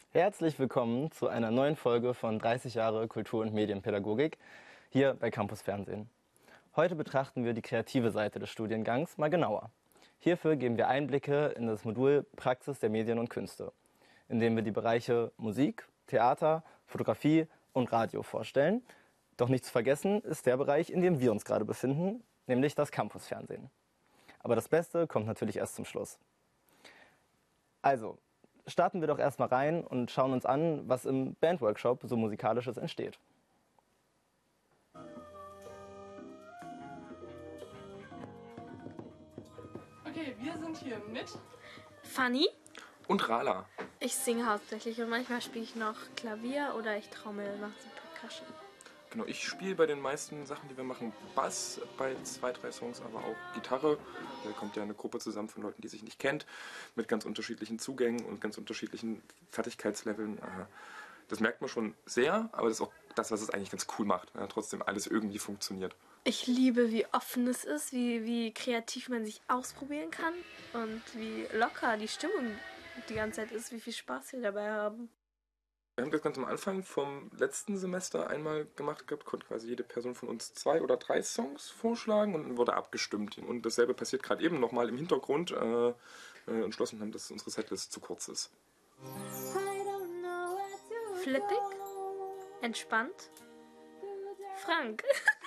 Herzlich willkommen zu einer neuen Folge von 30 Jahre Kultur- und Medienpädagogik hier bei Campus Fernsehen. Heute betrachten wir die kreative Seite des Studiengangs mal genauer. Hierfür geben wir Einblicke in das Modul Praxis der Medien und Künste, in dem wir die Bereiche Musik, Theater, Fotografie und Radio vorstellen. Doch nicht zu vergessen ist der Bereich, in dem wir uns gerade befinden, nämlich das Campus Fernsehen. Aber das Beste kommt natürlich erst zum Schluss. Also, starten wir doch erstmal rein und schauen uns an, was im Bandworkshop so Musikalisches entsteht. Okay, wir sind hier mit Fanny. Und Rala. Ich singe hauptsächlich und manchmal spiele ich noch Klavier oder ich trommel, mache so Percussion. Genau, ich spiele bei den meisten Sachen, die wir machen, Bass, bei 2, 3 Songs aber auch Gitarre. Da kommt ja eine Gruppe zusammen von Leuten, die sich nicht kennt, mit ganz unterschiedlichen Zugängen und ganz unterschiedlichen Fertigkeitsleveln. Das merkt man schon sehr, aber das ist auch das, was es eigentlich ganz cool macht. Ja, trotzdem alles irgendwie funktioniert. Ich liebe, wie offen es ist, wie kreativ man sich ausprobieren kann und wie locker die Stimmung die ganze Zeit ist, wie viel Spaß wir dabei haben. Wir haben das ganz am Anfang vom letzten Semester einmal gemacht gehabt, konnte quasi jede Person von uns 2 oder 3 Songs vorschlagen und dann wurde abgestimmt. Und dasselbe passiert gerade eben nochmal im Hintergrund entschlossen haben, dass unsere Setlist zu kurz ist. Flippig, entspannt, Frank.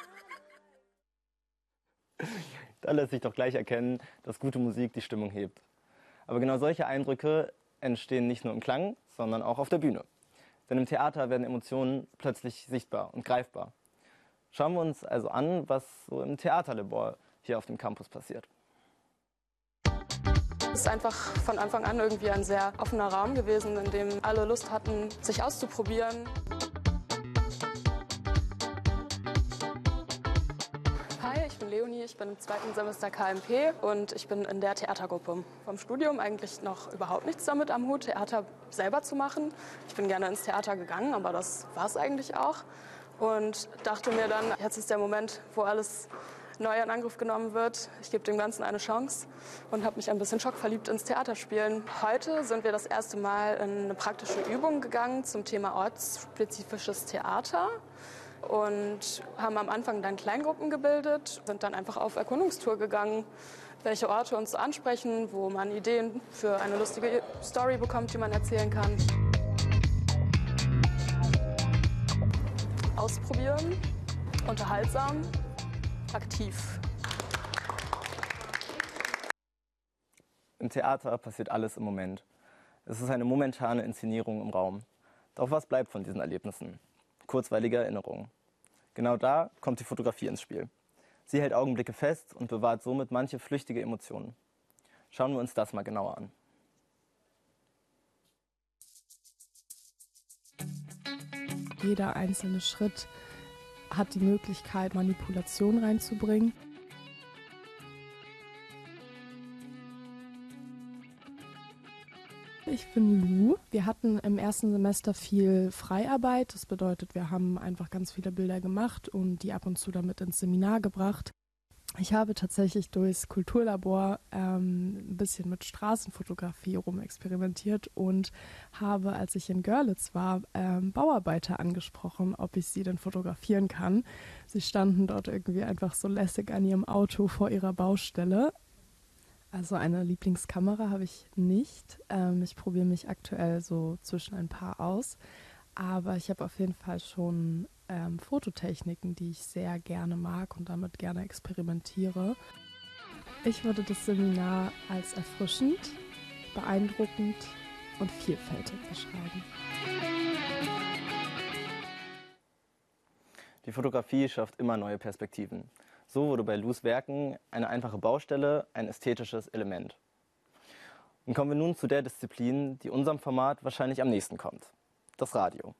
Da lässt sich doch gleich erkennen, dass gute Musik die Stimmung hebt. Aber genau solche Eindrücke entstehen nicht nur im Klang, sondern auch auf der Bühne. Denn im Theater werden Emotionen plötzlich sichtbar und greifbar. Schauen wir uns also an, was so im Theaterlabor hier auf dem Campus passiert. Es ist einfach von Anfang an irgendwie ein sehr offener Raum gewesen, in dem alle Lust hatten, sich auszuprobieren. Hi, ich bin Leonie, ich bin im 2. Semester KMP und ich bin in der Theatergruppe. Vom Studium eigentlich noch überhaupt nichts damit am Hut, Theater selber zu machen. Ich bin gerne ins Theater gegangen, aber das war es eigentlich auch. Und dachte mir dann, jetzt ist der Moment, wo alles neu in Angriff genommen wird. Ich gebe dem Ganzen eine Chance und habe mich ein bisschen schockverliebt ins Theaterspielen. Heute sind wir das erste Mal in eine praktische Übung gegangen zum Thema ortsspezifisches Theater und haben am Anfang dann Kleingruppen gebildet, sind dann einfach auf Erkundungstour gegangen, welche Orte uns ansprechen, wo man Ideen für eine lustige Story bekommt, die man erzählen kann. Ausprobieren, unterhaltsam, aktiv. Im Theater passiert alles im Moment. Es ist eine momentane Inszenierung im Raum. Doch was bleibt von diesen Erlebnissen? Kurzweilige Erinnerungen. Genau da kommt die Fotografie ins Spiel. Sie hält Augenblicke fest und bewahrt somit manche flüchtige Emotionen. Schauen wir uns das mal genauer an. Jeder einzelne Schritt hat die Möglichkeit, Manipulation reinzubringen. Ich bin Lu. Wir hatten im ersten Semester viel Freiarbeit. Das bedeutet, wir haben einfach ganz viele Bilder gemacht und die ab und zu damit ins Seminar gebracht. Ich habe tatsächlich durchs Kulturlabor ein bisschen mit Straßenfotografie rumexperimentiert und habe, als ich in Görlitz war, Bauarbeiter angesprochen, ob ich sie denn fotografieren kann. Sie standen dort irgendwie einfach so lässig an ihrem Auto vor ihrer Baustelle. Also eine Lieblingskamera habe ich nicht. Ich probiere mich aktuell so zwischen ein paar aus. Aber ich habe auf jeden Fall schon Fototechniken, die ich sehr gerne mag und damit gerne experimentiere. Ich würde das Seminar als erfrischend, beeindruckend und vielfältig beschreiben. Die Fotografie schafft immer neue Perspektiven. So wurde bei Lus Werken eine einfache Baustelle ein ästhetisches Element. Und kommen wir nun zu der Disziplin, die unserem Format wahrscheinlich am nächsten kommt. Das Radio.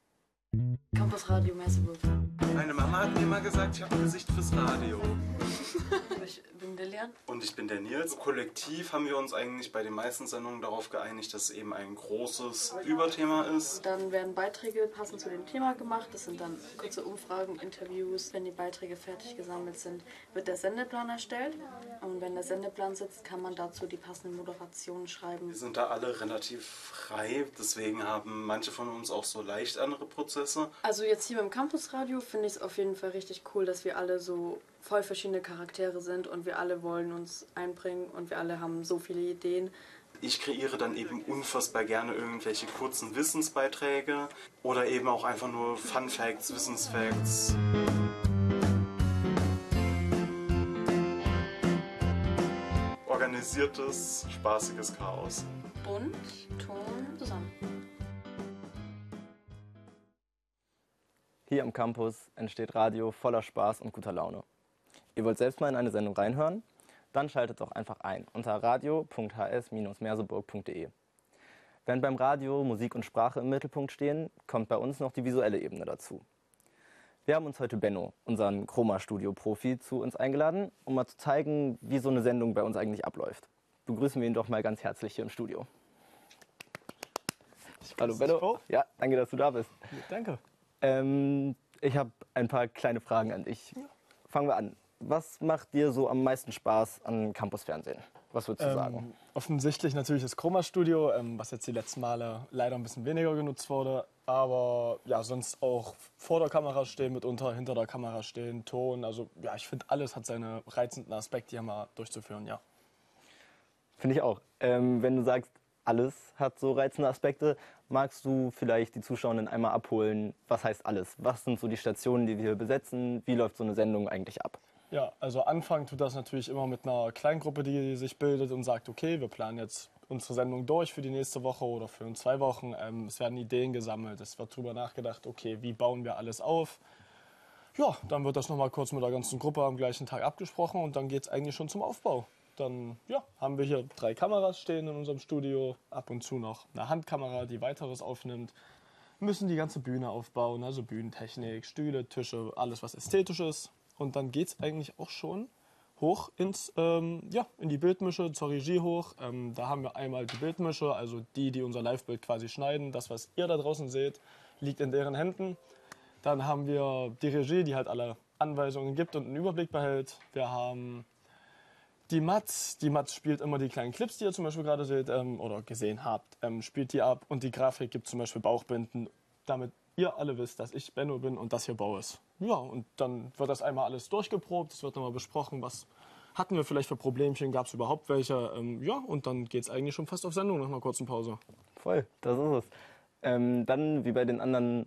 Campus Radio Merseburg. Meine Mama hat mir immer gesagt, ich habe ein Gesicht fürs Radio. Ich bin Lilian. Und ich bin der Nils. Kollektiv haben wir uns eigentlich bei den meisten Sendungen darauf geeinigt, dass es eben ein großes Überthema ist. Dann werden Beiträge passend zu dem Thema gemacht. Das sind dann kurze Umfragen, Interviews. Wenn die Beiträge fertig gesammelt sind, wird der Sendeplan erstellt. Und wenn der Sendeplan sitzt, kann man dazu die passenden Moderationen schreiben. Wir sind da alle relativ frei, deswegen haben manche von uns auch so leicht andere Prozesse. Also jetzt hier beim Campusradio finde ich es auf jeden Fall richtig cool, dass wir alle so voll verschiedene Charaktere sind und wir alle wollen uns einbringen und wir alle haben so viele Ideen. Ich kreiere dann eben unfassbar gerne irgendwelche kurzen Wissensbeiträge oder eben auch einfach nur Fun Facts, Wissensfacts. Organisiertes, spaßiges Chaos. Bunt, Ton, zusammen. Hier am Campus entsteht Radio voller Spaß und guter Laune. Ihr wollt selbst mal in eine Sendung reinhören? Dann schaltet doch einfach ein unter radio.hs-merseburg.de. Wenn beim Radio Musik und Sprache im Mittelpunkt stehen, kommt bei uns noch die visuelle Ebene dazu. Wir haben uns heute Benno, unseren Chroma-Studio-Profi, zu uns eingeladen, um mal zu zeigen, wie so eine Sendung bei uns eigentlich abläuft. Begrüßen wir ihn doch mal ganz herzlich hier im Studio. Hallo Benno. Ja, danke, dass du da bist. Danke. Ich habe ein paar kleine Fragen an dich. Fangen wir an. Was macht dir so am meisten Spaß an Campusfernsehen? Was würdest du sagen? Offensichtlich natürlich das Chroma-Studio, was jetzt die letzten Male leider ein bisschen weniger genutzt wurde. Aber ja, sonst auch vor der Kamera stehen, mitunter hinter der Kamera stehen, Ton. Also ja, ich finde, alles hat seine reizenden Aspekte hier mal durchzuführen, ja. Finde ich auch. Wenn du sagst, alles hat so reizende Aspekte, magst du vielleicht die Zuschauerinnen einmal abholen? Was heißt alles? Was sind so die Stationen, die wir hier besetzen? Wie läuft so eine Sendung eigentlich ab? Ja, also anfangen tut das natürlich immer mit einer Kleingruppe, die sich bildet und sagt, okay, wir planen jetzt unsere Sendung durch für die nächste Woche oder für in 2 Wochen. Es werden Ideen gesammelt, es wird darüber nachgedacht, okay, wie bauen wir alles auf. Ja, dann wird das nochmal kurz mit der ganzen Gruppe am gleichen Tag abgesprochen und dann geht es eigentlich schon zum Aufbau. Dann ja, haben wir hier 3 Kameras stehen in unserem Studio, ab und zu noch eine Handkamera, die weiteres aufnimmt. Wir müssen die ganze Bühne aufbauen, also Bühnentechnik, Stühle, Tische, alles was ästhetisch ist. Und dann geht es eigentlich auch schon hoch in die Bildmische, zur Regie hoch. Da haben wir einmal die Bildmische, also die unser Live-Bild quasi schneiden. Das, was ihr da draußen seht, liegt in deren Händen. Dann haben wir die Regie, die halt alle Anweisungen gibt und einen Überblick behält. Wir haben die Mats. Die Mats spielt immer die kleinen Clips, die ihr zum Beispiel gerade seht oder gesehen habt, spielt die ab. Und die Grafik gibt zum Beispiel Bauchbinden, damit ihr alle wisst, dass ich Benno bin und das hier Bau ist. Ja, und dann wird das einmal alles durchgeprobt, es wird nochmal besprochen, was hatten wir vielleicht für Problemchen, gab es überhaupt welche. Und dann geht es eigentlich schon fast auf Sendung nach einer kurzen Pause. Voll, das ist es. Dann, wie bei den anderen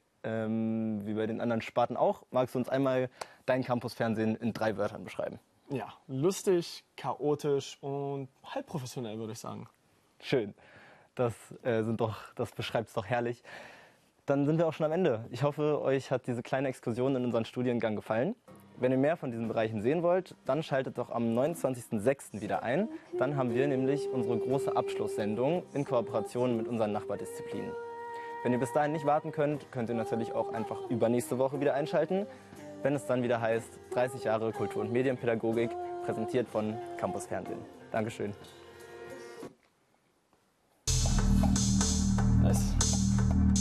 Sparten auch, magst du uns einmal dein Campusfernsehen in 3 Wörtern beschreiben? Ja, lustig, chaotisch und halb professionell, würde ich sagen. Schön, das beschreibt es doch herrlich. Dann sind wir auch schon am Ende. Ich hoffe, euch hat diese kleine Exkursion in unseren Studiengang gefallen. Wenn ihr mehr von diesen Bereichen sehen wollt, dann schaltet doch am 29.06. wieder ein. Dann haben wir nämlich unsere große Abschlusssendung in Kooperation mit unseren Nachbardisziplinen. Wenn ihr bis dahin nicht warten könnt, könnt ihr natürlich auch einfach übernächste Woche wieder einschalten, wenn es dann wieder heißt 30 Jahre Kultur- und Medienpädagogik, präsentiert von Campus Fernsehen. Dankeschön.